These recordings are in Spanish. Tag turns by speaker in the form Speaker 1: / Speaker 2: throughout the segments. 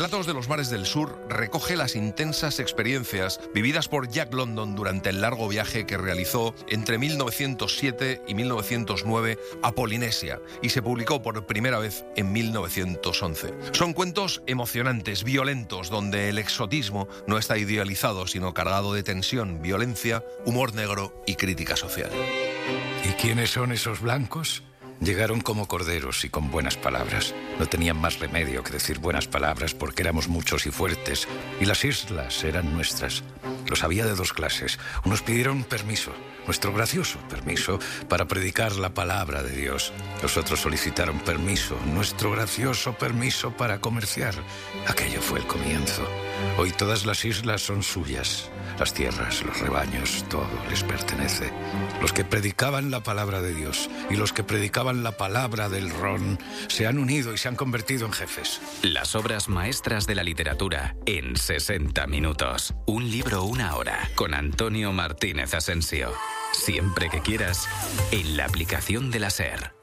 Speaker 1: Relatos de los mares del sur recoge las intensas experiencias vividas por Jack London durante el largo viaje que realizó entre 1907 y 1909 a Polinesia y se publicó por primera vez en 1911. Son cuentos emocionantes, violentos, donde el exotismo no está idealizado, sino cargado de tensión, violencia, humor negro y crítica social.
Speaker 2: ¿Y quiénes son esos blancos? Llegaron como corderos y con buenas palabras. No tenían más remedio que decir buenas palabras porque éramos muchos y fuertes. Y las islas eran nuestras. Los había de dos clases. Unos pidieron permiso, nuestro gracioso permiso, para predicar la palabra de Dios. Los otros solicitaron permiso, nuestro gracioso permiso para comerciar. Aquello fue el comienzo. Hoy todas las islas son suyas. Las tierras, los rebaños, todo les pertenece. Los que predicaban la palabra de Dios y los que predicaban la palabra del ron se han unido y se han convertido en jefes.
Speaker 3: Las obras maestras de la literatura en 60 minutos. Un libro, una hora, con Antonio Martínez Asensio. Siempre que quieras, en la aplicación de la SER.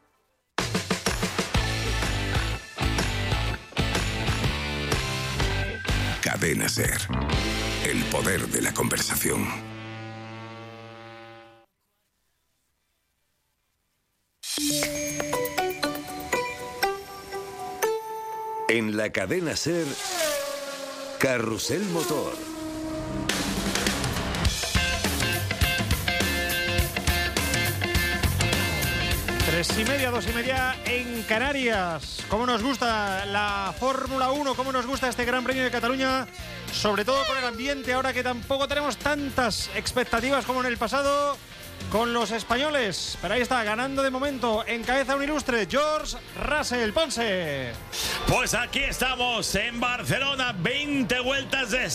Speaker 4: Cadena SER. El poder de la conversación. En la cadena SER, Carrusel Motor.
Speaker 5: Tres y media, 2:30 en Canarias. ¿Cómo nos gusta la Fórmula 1? ¿Cómo nos gusta este Gran Premio de Cataluña? Sobre todo con el ambiente, ahora que tampoco tenemos tantas expectativas como en el pasado con los españoles. Pero ahí está, ganando de momento, encabeza un ilustre, George Russell. Ponce.
Speaker 6: Pues aquí estamos en Barcelona, 20 vueltas de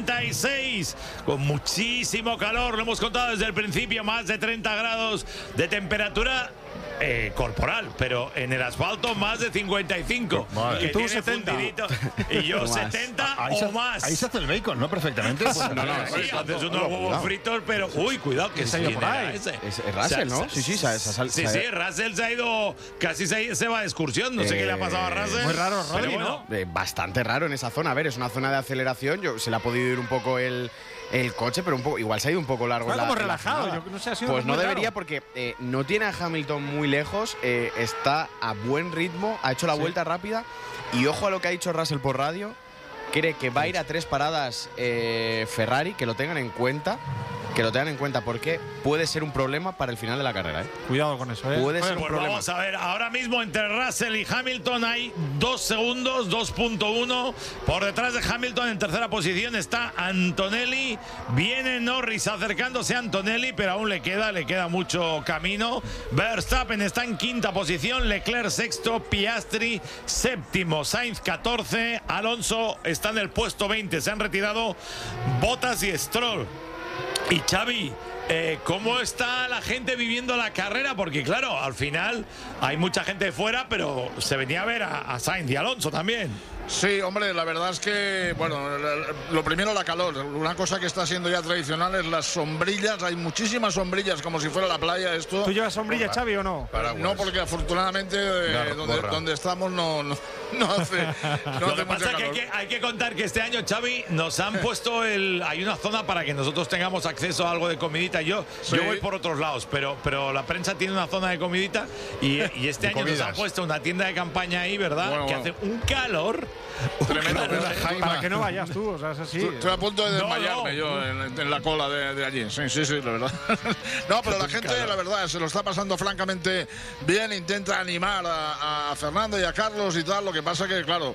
Speaker 6: 66, con muchísimo calor, lo hemos contado desde el principio, más de 30 grados de temperatura corporal, pero en el asfalto más de 55.
Speaker 5: Y tú 70.
Speaker 6: Y yo 70 o más.
Speaker 7: Ahí se hace el bacon, ¿no? Perfectamente.
Speaker 6: Pues, sí, haces unos huevos fritos, pero uy, cuidado, que se
Speaker 5: por ahí.
Speaker 6: ese.
Speaker 8: Es Russell, ¿no? Sí,
Speaker 6: Russell se ha ido, casi se va de excursión, no sé qué le ha pasado a Russell.
Speaker 5: Muy raro, Rodri,
Speaker 6: bueno,
Speaker 5: ¿no?
Speaker 8: Bastante raro en esa zona. A ver, es una zona de aceleración. Se le ha podido ir un poco el coche, pero un poco, igual se ha ido un poco largo.
Speaker 5: Está como relajado. Yo no sé, ha sido
Speaker 8: pues no
Speaker 5: muy
Speaker 8: debería
Speaker 5: raro.
Speaker 8: porque no tiene a Hamilton muy lejos, está a buen ritmo, ha hecho la vuelta rápida y ojo a lo que ha dicho Russell por radio, cree que va a ir a 3 paradas Ferrari, que lo tengan en cuenta. Porque puede ser un problema para el final de la carrera.
Speaker 5: Cuidado con eso,
Speaker 8: Puede ser un
Speaker 6: pues
Speaker 8: problema.
Speaker 6: vamos a ver, ahora mismo entre Russell y Hamilton hay 2 segundos, 2.1. Por detrás de Hamilton en tercera posición está Antonelli. Viene Norris acercándose a Antonelli, pero aún le queda mucho camino. Verstappen está en quinta posición, Leclerc sexto, Piastri séptimo, Sainz 14, Alonso está en el puesto 20. Se han retirado Bottas y Stroll. Y Xavi, ¿cómo está la gente viviendo la carrera? Porque claro, al final hay mucha gente de fuera, pero se venía a ver a Sainz y Alonso también.
Speaker 7: Sí, hombre, la verdad es que, bueno, lo primero, la calor. Una cosa que está siendo ya tradicional es las sombrillas. Hay muchísimas sombrillas, como si fuera la playa esto.
Speaker 5: ¿Tú llevas sombrilla, Xavi, o no?
Speaker 7: No, porque afortunadamente donde estamos no hace
Speaker 6: Lo que
Speaker 7: mucha
Speaker 6: pasa es
Speaker 7: calor.
Speaker 6: que hay que contar que este año, Xavi, nos han puesto hay una zona para que nosotros tengamos acceso a algo de comidita. Yo voy por otros lados, pero la prensa tiene una zona de comidita y este año nos han puesto una tienda de campaña ahí, ¿verdad? Que hace un calor.
Speaker 7: Tremendo.
Speaker 5: Para que no vayas tú, o sea, es así.
Speaker 7: Estoy a punto de desmayarme yo en la cola de allí. Sí, la verdad. No, pero la gente, la verdad, se lo está pasando francamente bien. Intenta animar a Fernando y a Carlos y tal. Lo que pasa que, claro,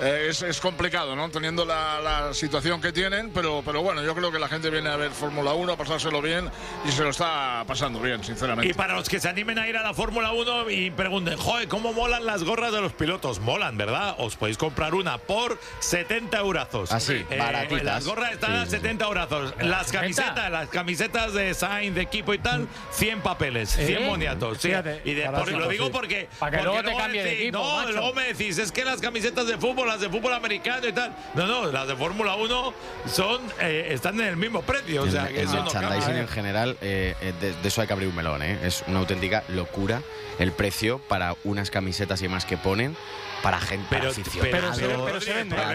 Speaker 7: es complicado, ¿no? Teniendo la situación que tienen. Pero bueno, yo creo que la gente viene a ver Fórmula 1, a pasárselo bien y se lo está pasando bien, sinceramente.
Speaker 6: Y para los que se animen a ir a la Fórmula 1 y pregunten, joder, ¿cómo molan las gorras de los pilotos? Molan, ¿verdad? Os podéis comprar una por 70 eurazos.
Speaker 8: Así, baratitas.
Speaker 6: Las gorras están a 70 eurazos. Las camisetas de Sainz, de equipo y tal, 100 papeles, 100 moniatos. Sí.
Speaker 5: Fíjate,
Speaker 6: Lo digo porque
Speaker 9: luego te cambie de equipo, macho.
Speaker 6: luego me decís, es que las camisetas de fútbol, las de fútbol americano y tal. No, las de Fórmula 1 están en el mismo precio. O sea, que
Speaker 8: el
Speaker 6: eso
Speaker 8: merchandising
Speaker 6: no cambia.
Speaker 8: en general, de eso hay que abrir un melón, ¿eh? Es una auténtica locura el precio para unas camisetas y demás que ponen para gente, para aficionados.
Speaker 5: Pero se vende.